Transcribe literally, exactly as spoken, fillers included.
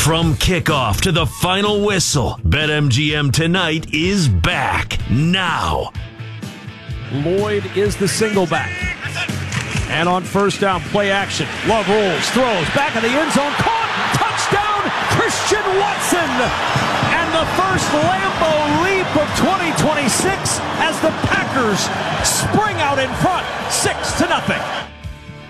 From kickoff to the final whistle, BetMGM Tonight is back now. Lloyd is the single back. And on first down, play action. Love rolls, throws, back of the end zone, caught, touchdown, Christian Watson! And the first Lambeau leap of twenty twenty-six as the Packers spring out in front, six to nothing.